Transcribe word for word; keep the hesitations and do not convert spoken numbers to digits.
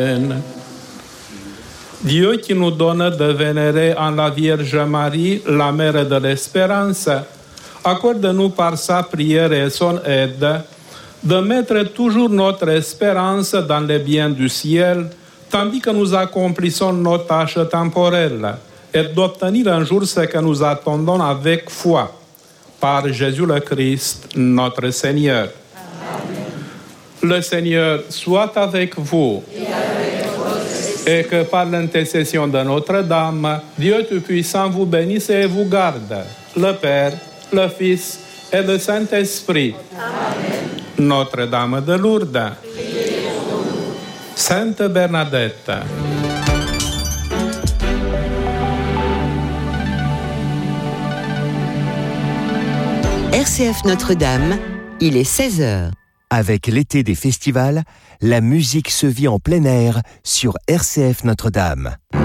Dieu qui nous donne de vénérer en la Vierge Marie, la mère de l'espérance, accorde-nous par sa prière et son aide de mettre toujours notre espérance dans les biens du ciel, tandis que nous accomplissons nos tâches temporelles, et d'obtenir un jour ce que nous attendons avec foi. Par Jésus le Christ, notre Seigneur. Amen. Le Seigneur soit avec vous. Et avec votre et que par l'intercession de Notre-Dame, Dieu Tout-Puissant vous bénisse et vous garde, le Père, le Fils et le Saint-Esprit. Amen. Notre-Dame de Lourdes, Sainte Bernadette, R C F Notre-Dame, il est seize heures. Avec l'été des festivals, la musique se vit en plein air sur R C F Notre-Dame.